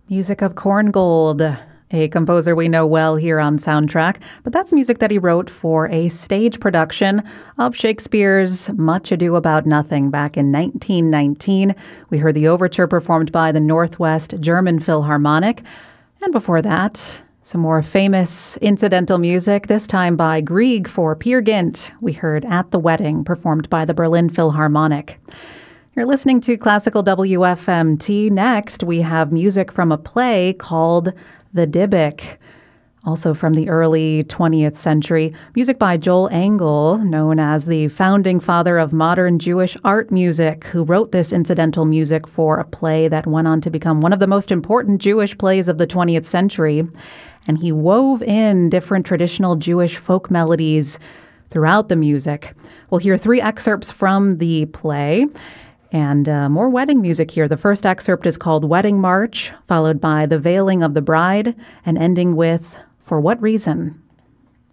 Music of Korngold, a composer we know well here on Soundtrack, but that's music that he wrote for a stage production of Shakespeare's Much Ado About Nothing back in 1919. We heard the overture performed by the Northwest German Philharmonic, and before that, some more famous incidental music, this time by Grieg for Peer Gynt. We heard At the Wedding, performed by the Berlin Philharmonic. You're listening to Classical WFMT. Next, we have music from a play called The Dybbuk, also from the early 20th century. Music by Joel Engel, known as the founding father of modern Jewish art music, who wrote this incidental music for a play that went on to become one of the most important Jewish plays of the 20th century. And he wove in different traditional Jewish folk melodies throughout the music. We'll hear 3 excerpts from the play. And more wedding music here. The first excerpt is called Wedding March, followed by The Veiling of the Bride, and ending with For What Reason?